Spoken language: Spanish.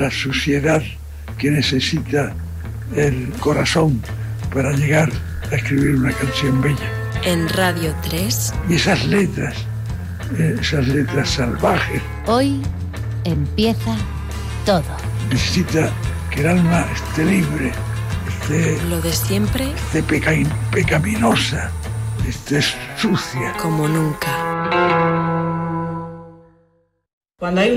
la suciedad que necesita el corazón para llegar a escribir una canción bella. En Radio 3. Y esas letras salvajes. Hoy empieza todo. Necesita que el alma esté libre, esté... Lo de siempre. Esté pecaminosa, esté sucia. Como nunca. Cuando hay